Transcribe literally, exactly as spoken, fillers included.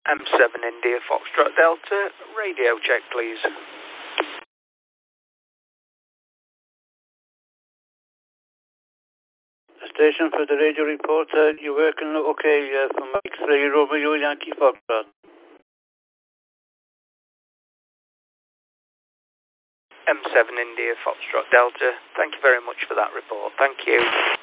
M seven India Foxtrot Delta, radio check please. Station for the radio reporter, you're working okay uh, for Mike three Romeo Yankee Foxtrot. M seven India Foxtrot Delta, thank you very much for that report, thank you.